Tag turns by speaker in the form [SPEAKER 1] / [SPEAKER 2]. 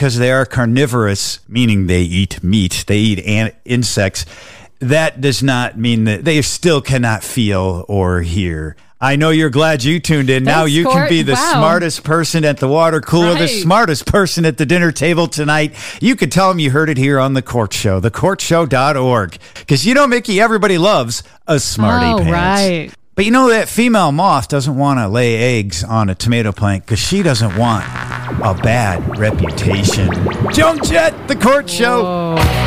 [SPEAKER 1] because they are carnivorous, meaning they eat meat, they eat insects, that does not mean that they still cannot feel or hear. I know you're glad you tuned in. Now you can be the smartest person at the water cooler, the smartest person at the dinner table tonight. You can tell them you heard it here on The Court Show, thecourtshow.org. Because Mickey, everybody loves a smarty pants.
[SPEAKER 2] Right.
[SPEAKER 1] But that female moth doesn't want to lay eggs on a tomato plant because she doesn't want a bad reputation. Joan Jett, The Court Show.
[SPEAKER 2] Whoa.